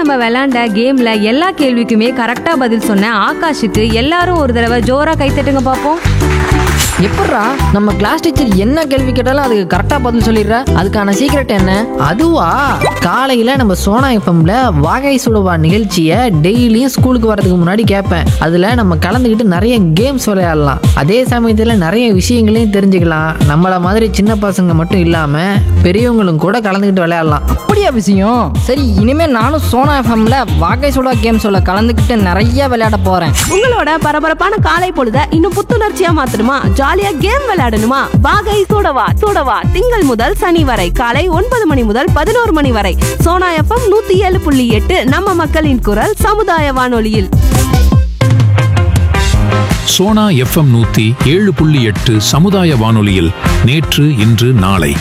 நம்ம விளையாண்ட கேம்ல எல்லா கேள்விக்குமே கரெக்டா பதில் சொன்ன ஆகாஷுக்கு எல்லாரும் ஒரு தடவை ஜோரா கைத்தட்டுங்க பாப்போம். எப்பட்றா நம்ம கிளாஸ் டீச்சர் என்ன கேள்வி கேட்டாலும் அதுக்கு கரெக்டா பதில் சொல்லிடுற? அதுக்கான சீக்ரெட் என்ன? அதுவா, காலையில நம்ம சோனா எஃப்எம்ல வாகை சுடுவா நிகழ்ச்சியை டெய்லியும் ஸ்கூலுக்கு வரதுக்கு முன்னாடி கேட்பேன். அதுல நம்ம கலந்துக்கிட்டு நிறைய கேம்ஸ் விளையாடலாம். அதே சமயத்துல நிறைய விஷயங்களையும் தெரிஞ்சுக்கலாம். நம்மள மாதிரி சின்ன பசங்க மட்டும் இல்லாம பெரியவங்களும் கூட கலந்துக்கிட்டு விளையாடலாம். அப்படியா விஷயம்? சரி, இனிமே நானும் சோனா எஃப்எம்ல வாகை சுடா கேம்ஸ்ல கலந்துக்கிட்டு நிறைய விளையாட போறேன். உங்களோட பரபரப்பான காலை பொழுத இன்னும் புத்துணர்ச்சியா மாத்தணுமா? ஜாலியா கேம் விளையாடணுமா? வாகை சூடவா திங்கள் முதல் சனி வரை காலை 9 மணி முதல் 11 மணி வரை சோனா எஃப்எம் 107.8 நம்ம மக்களின் குரல் சமுதாய வானொலியில். சோனா எஃப்எம் 107.8 சமுதாய வானொலியில் நேற்று இன்று நாளை.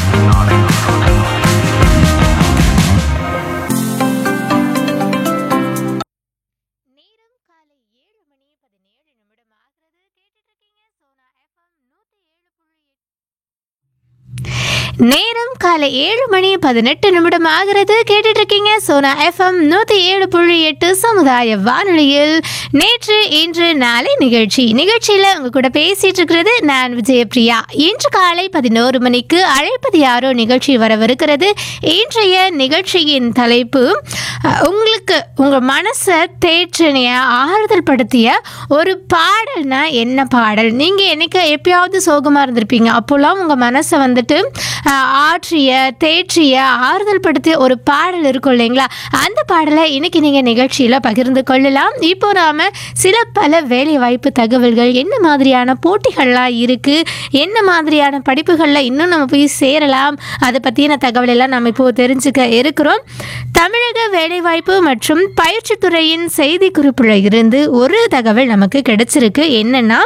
நேரம் காலை 7:18 ஆகிறது. கேட்டுட்டு இருக்கீங்க சோனா எஃப்எம் 107.8 சமுதாய வானொலியில் நேற்று இன்று நாளை நிகழ்ச்சியில உங்க கூட பேசிட்டு இருக்கிறது நான் விஜயபிரியா. இன்று காலை 11 மணிக்கு அழைப்பது யாரோ நிகழ்ச்சி வரவிருக்கிறது. இன்றைய நிகழ்ச்சியின் தலைப்பு உங்களுக்கு உங்க மனசை தேற்றினைய ஆறுதல் படுத்திய ஒரு பாடல்னா என்ன பாடல்? நீங்க என்னைக்கு எப்பயாவது சோகமா இருந்திருப்பீங்க, அப்போல்லாம் உங்க மனசை வந்துட்டு ஆற்றிய தேற்றிய ஆறுதல் படுத்திய ஒரு பாடல் இருக்கும் இல்லைங்களா? அந்த பாடலை இன்னைக்கு நீங்கள் நிகழ்ச்சியில் பகிர்ந்து கொள்ளலாம். இப்போ நாம் சில பல வேலை வாய்ப்பு தகவல்கள், என்ன மாதிரியான போட்டிகள்லாம் இருக்குது, என்ன மாதிரியான படிப்புகளில் இன்னும் நம்ம போய் சேரலாம், அதை பற்றின தகவல் எல்லாம் நம்ம இப்போது தெரிஞ்சுக்க இருக்கிறோம். தமிழக வேலைவாய்ப்பு மற்றும் பயிற்சித்துறையின் செய்தி குறிப்பில் இருந்து ஒரு தகவல் நமக்கு கிடைச்சிருக்கு. என்னென்னா,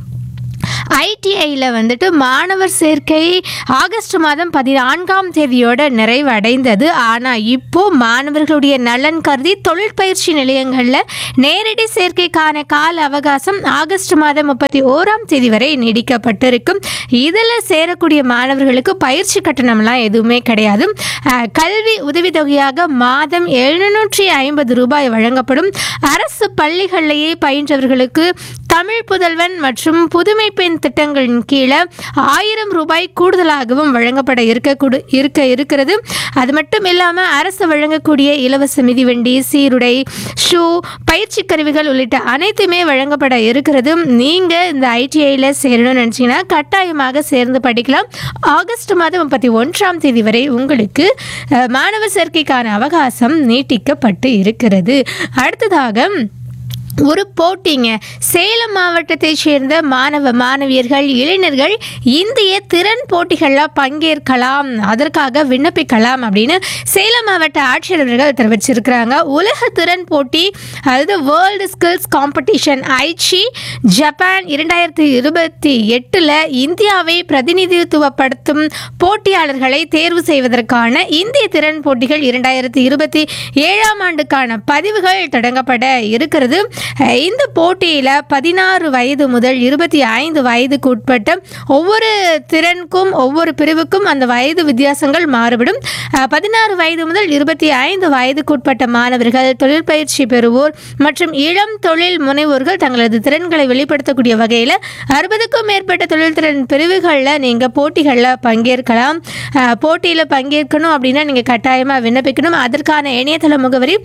ஐடிஐயில் வந்துட்டு மாணவர் சேர்க்கை ஆகஸ்ட் மாதம் 14ஆம் தேதியோட நிறைவடைந்தது. ஆனால் இப்போது மாணவர்களுடைய நலன் கருதி தொழிற்பயிற்சி நிலையங்களில் நேரடி சேர்க்கைக்கான கால அவகாசம் ஆகஸ்ட் மாதம் 31ஆம் தேதி வரை நீடிக்கப்பட்டிருக்கும். இதில் சேரக்கூடிய மாணவர்களுக்கு பயிற்சி கட்டணம்லாம் எதுவுமே கிடையாது. கல்வி உதவித்தொகையாக மாதம் 750 ரூபாய் வழங்கப்படும். அரசு பள்ளிகளிலேயே பயின்றவர்களுக்கு தமிழ் புதல்வன் மற்றும் புதுமை பெண் திட்டங்களின் கீழே 1000 ரூபாய் கூடுதலாகவும் வழங்கப்பட இருக்கிறது. அது மட்டும் இல்லாமல் அரசு வழங்கக்கூடிய இலவச மிதிவண்டி, சீருடை, ஷூ, பயிற்சி கருவிகள் உள்ளிட்ட அனைத்துமே வழங்கப்பட இருக்கிறது. நீங்கள் இந்த ஐடிஐயில் சேரணும்னு நினச்சிங்கன்னா கட்டாயமாக சேர்ந்து படிக்கலாம். ஆகஸ்ட் மாதம் 31ஆம் தேதி வரை உங்களுக்கு மாணவர் சேர்க்கைக்கான அவகாசம் நீட்டிக்கப்பட்டு இருக்கிறது. அடுத்ததாக ஒரு போட்டிங்க. சேலம் மாவட்டத்தை சேர்ந்த மாணவ மாணவியர்கள், இளைஞர்கள் இந்திய திறன் போட்டிகளில் பங்கேற்கலாம், அதற்காக விண்ணப்பிக்கலாம் அப்படின்னு சேலம் மாவட்ட ஆட்சியர் அவர்கள் தெரிவிச்சிருக்கிறாங்க. உலக திறன் போட்டி, அதாவது வேர்ல்டு ஸ்கில்ஸ் காம்படிஷன் ஐச்சி ஜப்பான் 2028 இந்தியாவை பிரதிநிதித்துவப்படுத்தும் போட்டியாளர்களை தேர்வு செய்வதற்கான இந்திய திறன் போட்டிகள் 2027ஆம் ஆண்டுக்கான பதிவுகள் தொடங்கப்பட இருக்கிறது. இந்த போட்டியில் 16 வயது முதல் 25 வயதுக்கு உட்பட்ட ஒவ்வொரு திறனுக்கும் ஒவ்வொரு பிரிவுக்கும் அந்த வயது வித்தியாசங்கள் மாறுபடும். 16 வயது முதல் 25 வயதுக்கு உட்பட்ட மாணவர்கள், தொழிற்பயிற்சி பெறுவோர் மற்றும் இளம் தொழில் முனைவோர்கள் தங்களது திறன்களை வெளிப்படுத்தக்கூடிய வகையில் 60க்கும் மேற்பட்ட தொழில் திறன் பிரிவுகளில் நீங்கள் போட்டிகளில் பங்கேற்கலாம். போட்டியில் பங்கேற்கணும் அப்படின்னா நீங்கள் கட்டாயமாக விண்ணப்பிக்கணும். அதற்கான இணையதள முகவரி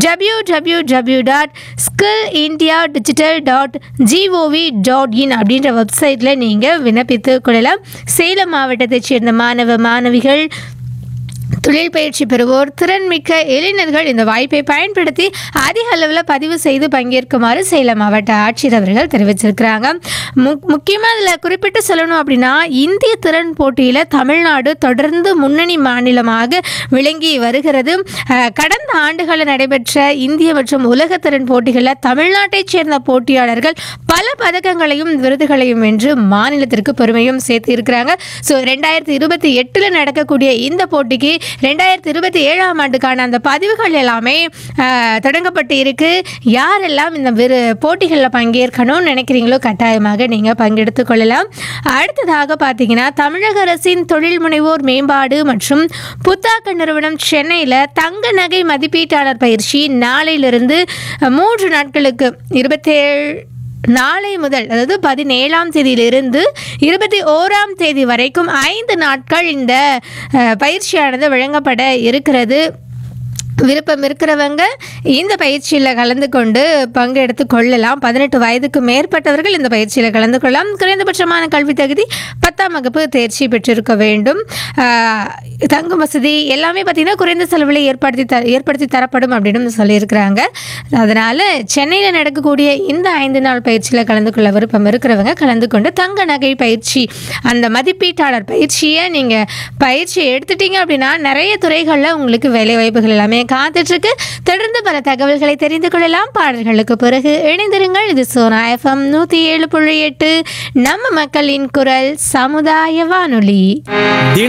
www.skillindiadigital.gov.in அப்படின்ற வெப்சைட்டில் நீங்கள் விண்ணப்பித்து கொள்ளலாம். சேலம் மாவட்டத்தைச் சேர்ந்த மாணவ மாணவிகள், தொழில் பயிற்சி பெறுவோர், திறன்மிக்க இளைஞர்கள் இந்த வாய்ப்பை பயன்படுத்தி அதிக அளவில் பதிவு செய்து பங்கேற்குமாறு சேலம் மாவட்ட ஆட்சியர் அவர்கள் தெரிவிச்சிருக்கிறாங்க. முக்கியமாக அதில் குறிப்பிட்டு சொல்லணும் அப்படின்னா, இந்திய திறன் போட்டியில் தமிழ்நாடு தொடர்ந்து முன்னணி மாநிலமாக விளங்கி வருகிறது. கடந்த ஆண்டுகளில் நடைபெற்ற இந்திய மற்றும் உலக திறன் போட்டிகளில் தமிழ்நாட்டைச் சேர்ந்த போட்டியாளர்கள் பல பதக்கங்களையும் விருதுகளையும் வென்று மாநிலத்திற்கு பெருமையும் சேர்த்து இருக்கிறாங்க. ஸோ 2028 நடக்கக்கூடிய இந்த போட்டிக்கு 2027ஆம் ஆண்டுக்கான அந்த பதிவுகள் எல்லாமே தொடங்கப்பட்டு இருக்கு. யாரெல்லாம் இந்த போட்டிகளில் பங்கேற்கணும்னு நினைக்கிறீங்களோ கட்டாயமாக நீங்கள் பங்கெடுத்து கொள்ளலாம். அடுத்ததாக பார்த்தீங்கன்னா தமிழக அரசின் தொழில் முனைவோர் மேம்பாடு மற்றும் புத்தாக்க நிறுவனம் சென்னையில் தங்க நகை மதிப்பீட்டாளர் பயிற்சி நாளையிலிருந்து 3 நாட்களுக்கு 27 நாளை முதல், அதாவது 17ஆம் தேதியிலிருந்து 21ஆம் தேதி வரைக்கும் 5 நாட்கள் இந்த பயிற்சியானது வழங்கப்பட இருக்கிறது. விருப்பம் இருக்கிறவங்க இந்த பயிற்சியில் கலந்து கொண்டு பங்கெடுத்து கொள்ளலாம். 18 வயதுக்கு மேற்பட்டவர்கள் இந்த பயிற்சியில் கலந்து கொள்ளலாம். குறைந்தபட்சமான கல்வி தகுதி 10ஆம் வகுப்பு தேர்ச்சி பெற்றிருக்க வேண்டும். தங்கும் வசதி எல்லாமே பார்த்திங்கன்னா குறைந்த செலவில் ஏற்படுத்தி தரப்படும் அப்படின்னு சொல்லியிருக்கிறாங்க. அதனால் சென்னையில் நடக்கக்கூடிய இந்த 5 நாள் பயிற்சியில் கலந்து கொள்ள விருப்பம் இருக்கிறவங்க கலந்து கொண்டு தங்க நகை பயிற்சி, அந்த மதிப்பீட்டாளர் பயிற்சியை நீங்கள் பயிற்சி எடுத்துட்டீங்க அப்படின்னா நிறைய துறைகளில் உங்களுக்கு வேலை வாய்ப்புகள் எல்லாமே காத்துட்ருக்கு. தொடர்ந்து பல தகவல்களை தெரிந்து கொள்ளலாம். பாடல்களுக்கு பிறகு இணைந்திருங்கள். இது சோனா FM 107.8 நம்ம மக்களின் குரல் சமுதாய வானொலி.